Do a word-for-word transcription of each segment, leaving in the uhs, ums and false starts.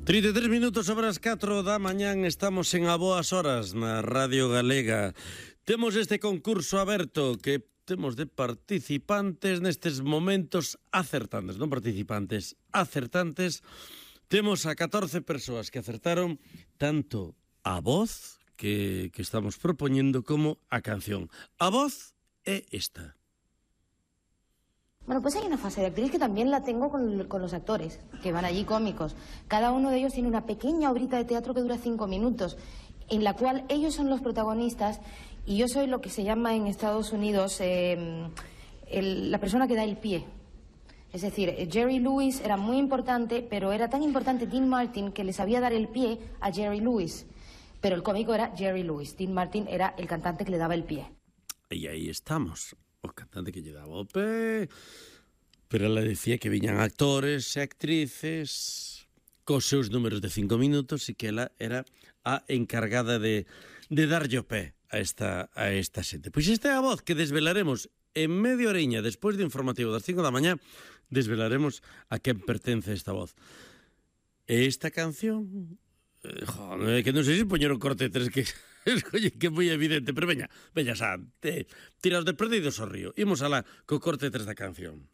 trinta e tres minutos sobre as catro da mañán, estamos en A Boas Horas na Radio Galega. Temos este concurso aberto que temos de participantes nestes momentos acertantes, non participantes, acertantes. Temos a catorce persoas que acertaron tanto a voz que, que estamos propoñendo como a canción. A voz é esta. Bueno, pues hay una fase de actriz que también la tengo con, con los actores, que van allí cómicos. Cada uno de ellos tiene una pequeña obrita de teatro que dura cinco minutos, en la cual ellos son los protagonistas y yo soy lo que se llama en Estados Unidos eh, el, la persona que da el pie. Es decir, Jerry Lewis era muy importante, pero era tan importante Dean Martin que le sabía dar el pie a Jerry Lewis. Pero el cómico era Jerry Lewis. Dean Martin era el cantante que le daba el pie. E aí estamos. O cantante que lle daba o pé, pero ela decía que viñan actores e actrices cos seus números de cinco minutos e que ela era a encargada de, de darlle o pé a esta, a esta xente. Pois esta é a voz que desvelaremos en media oriña despois do informativo das cinco da mañá, desvelaremos a quen pertence esta voz. E esta canción, eh, joder, que non sei se poñer o corte tres que... Escolle, que é moi evidente, pero veña, veña, xa, te, tira os de perdidos ao río. Imos alá co corte tres da canción.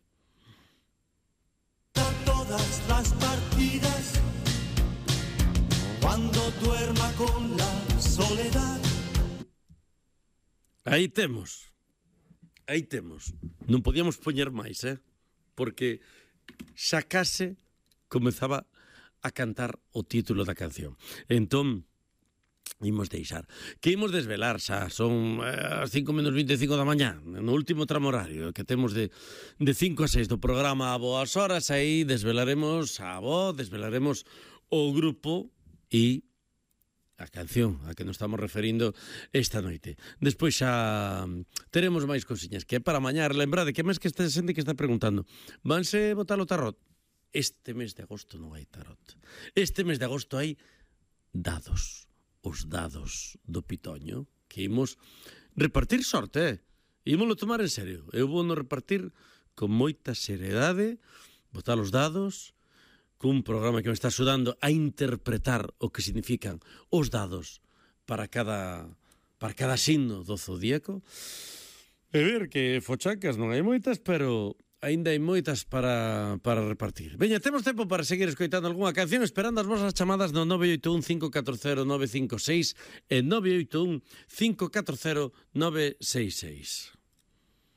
Todas las partidas, cuando duerma con la soledad. Aí temos, aí temos. Non podíamos poñer máis, eh? Porque xa case comezaba a cantar o título da canción. Entón, imos deixar. Que imos desvelar xa, son eh, as cinco menos vinte e cinco da mañá, no último tramo horario que temos de, de cinco a seis do programa A Boas Horas. Aí desvelaremos a voz, desvelaremos o grupo e a canción a que nos estamos referindo esta noite. Despois xa teremos máis cousiñas que é para mañar. Lembrade que mes que esta xente que está preguntando, vanse botar o tarot? Este mes de agosto non hai tarot. Este mes de agosto hai dados. Os dados do Pitoño, que imos repartir sorte, eh? Ímoslo tomar en serio. Eu vou no repartir con moita seriedade, botar os dados, cun programa que me está axudando a interpretar o que significan os dados para cada para cada signo do zodíaco. E ver que fochacas non hai moitas, pero aínda hai moitas para, para repartir. Veña, temos tempo para seguir escoitando algunha canción, esperando as vosas chamadas no nove oito un cinco catro cero nove cinco seis e nove oito un cinco catro cero nove seis seis.